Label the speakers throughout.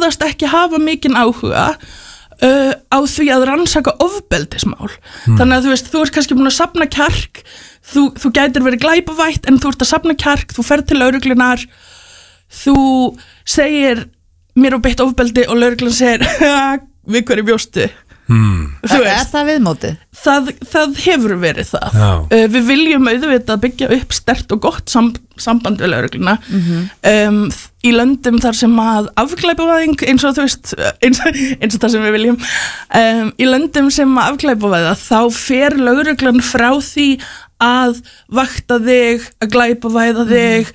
Speaker 1: virðast ekki hafa mikinn áhuga á því að rannsaka ofbeldismál. Þannig að þú ert kannski búin að safna kjark, þú gætir verið glæpavætt en þú ert að safna kjark, þú ferð til lögreglunar, þú segir mér og beitt ofbeldi og lögreglan segir við hverju bjóstu.
Speaker 2: Það viðmótið?
Speaker 1: Það hefur verið það. Við viljum auðvitað byggja upp sterkt og gott samband við lögregluna í löndum þar sem að afglæpavæðing eins og þú veist eins og það sem við viljum í löndum sem að afglæpavæða þá fer lögreglan frá því að vakta þig, að glæpavæða þig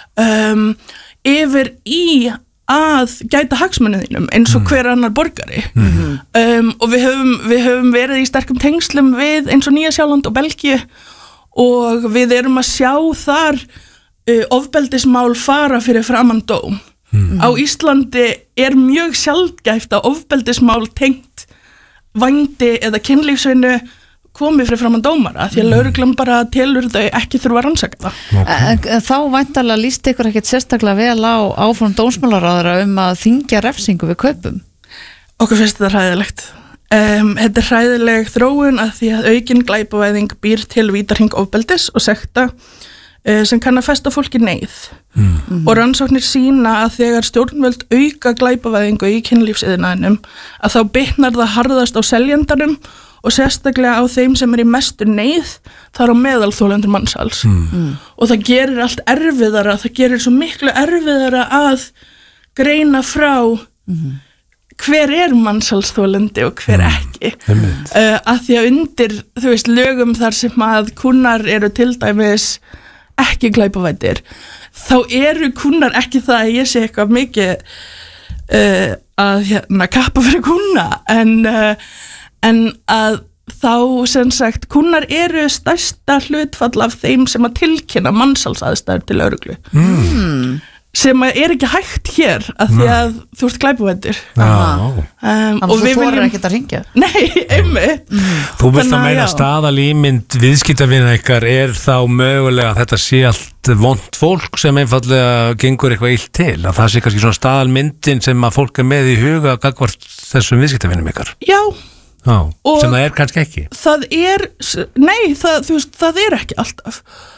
Speaker 1: yfir í að gæta hagsmunum þínum eins og hver annar borgari og við höfum verið í sterkum tengslum við eins og Nýja-Sjáland og Belgíu og við erum að sjá þar ofbeldismál fara fyrir framan dóm. Á Íslandi er mjög sjaldgæft að ofbeldismál tengt vændi eða kynlífsvinnu komið fyrir framan dómara því að lögreglan bara telur þau ekki þurfa að rannsaka það.
Speaker 2: Þá væntanlega líst ykkur ekkert sérstaklega vel á áform dómsmálaráðherra að þyngja refsingu við kaupum?
Speaker 1: Okkur finnst þetta hræðilegt. Þetta er hræðileg þróun að því að aukin glæpavæðing býr til vítahring ofbeldis og sekta sem kann að festa fólki neyð og rannsóknir sýna að þegar stjórnvöld auka glæpavæðingu í kynlífsiðnaðinum að þá bitnar það harðast á seljendanum og sérstaklega á þeim sem í mestu neyð þar á meðal þolendur mansals og það gerir allt erfiðara, það gerir svo miklu erfiðara að greina frá hver er mansalsþolendi og hver ekki að því að undir lögum þar sem að kúnnar eru til dæmis ekki glæpavæddir þá eru kúnnar ekki það að ég sé eitthvað mikið að kappa fyrir kúnna en að þá sem sagt kúnnar eru stærsta hlutfall af þeim sem að tilkynna mansalsaðstæður til lögreglu sem er ekki hægt hér að því að þú ert glæpavæddur
Speaker 2: og þú þorir ekkert að hringja.
Speaker 1: Nei, einmitt.
Speaker 3: Þú vilt að meina staðalímynd viðskiptavina ykkar er þá mögulega að þetta sé allt vont fólk sem einfallega gengur eitthvað illt til, að það sé kannski svona staðalmyndin sem að fólk er með í huga gagnvart þessum viðskiptavinum ykkar.
Speaker 1: Já,
Speaker 3: sem það er kannski ekki.
Speaker 1: Það er, nei, það er ekki alltaf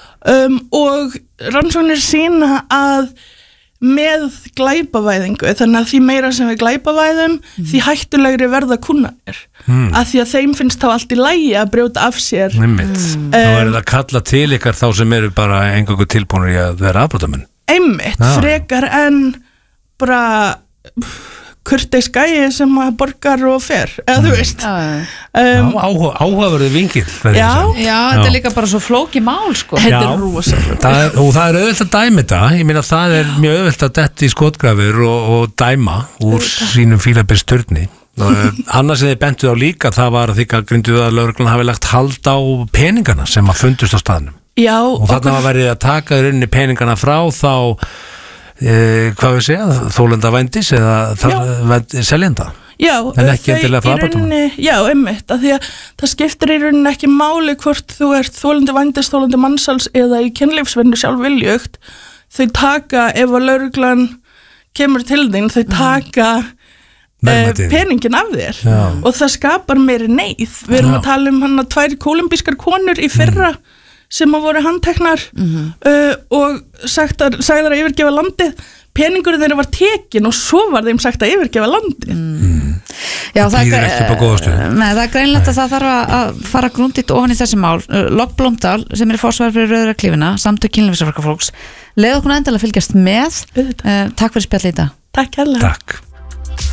Speaker 1: og rannsóknir sýna að með glæpavæðingu, þannig að því meira sem við glæpavæðum, því hættulegri verða kúnnarnir, að því að þeim finnst þá allt í lagi að brjóta af sér.
Speaker 3: Þá er það að kalla til ykkar þá sem eru bara eingöngu tilbúnir í að vera afbrotamenn.
Speaker 1: Einmitt, frekar en bara kurteis gæi sem að borgar og fer, eða þú veist.
Speaker 3: Áhugaverður vinkill.
Speaker 2: Já, þetta er líka bara svo flókið mál, sko.
Speaker 1: Þetta er rosalega.
Speaker 3: Og það er auðvelt að dæma þetta, ég meina það er mjög auðvelt að detti í skotgrafir og dæma úr sínum fílabeinsturni. Annars sem þið bentuð á líka, það var að þið gagnrýnduð að lögreglan hafi lagt hald á peningana sem að fundust á staðnum.
Speaker 1: Já.
Speaker 3: Og þarna var verið að taka í rauninni peningana frá þá hvað við segja, þólenda vændis eða seljenda en ekki endilega frá afbrotamann.
Speaker 1: Já, einmitt, af því að það skiptir í rauninni ekki máli hvort þú ert þólandi vændis, þólandi mansals eða í kynlífsvinnu sjálfviljugt. Þau taka, ef að lögreglan kemur til þín, þau taka peningin af þér og það skapar meiri neyð. Við erum að tala um 2 kólumbískar konur í fyrra sem að voru handteknar og sagðar að yfirgefa landið. Peningurinn þeirra var tekin og svo var þeim sagt að yfirgefa landið.
Speaker 2: Já, það er greinlegt að það þarf að fara grundigt ofan í þessi mál. Logg Blómdal sem er forsvarar fyrir Rauða klífina, samtök kynlífsverkafólks, leið okkur endilega fylgjast með. Takk fyrir spjall í dag.
Speaker 1: Takk hérlega.
Speaker 3: Takk.